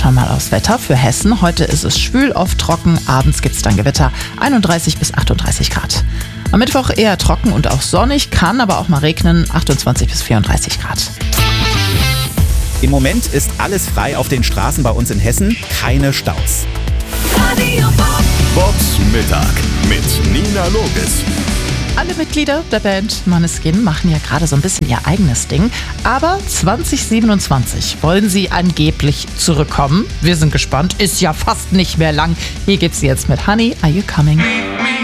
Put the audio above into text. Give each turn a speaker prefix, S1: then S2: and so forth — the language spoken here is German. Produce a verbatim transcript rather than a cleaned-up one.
S1: schauen mal aufs Wetter für Hessen. Heute ist es schwül, oft trocken, abends gibt es dann Gewitter, einunddreißig bis achtunddreißig Grad. Am Mittwoch eher trocken und auch sonnig, kann aber auch mal regnen, achtundzwanzig bis vierunddreißig Grad.
S2: Im Moment ist alles frei auf den Straßen bei uns in Hessen, keine Staus.
S3: Bobs Mittag mit Nina Logis.
S1: Alle Mitglieder der Band Måneskin machen ja gerade so ein bisschen ihr eigenes Ding. Aber zwanzig siebenundzwanzig wollen sie angeblich zurückkommen. Wir sind gespannt, ist ja fast nicht mehr lang. Hier gibt's sie jetzt mit Honey, Are You Coming?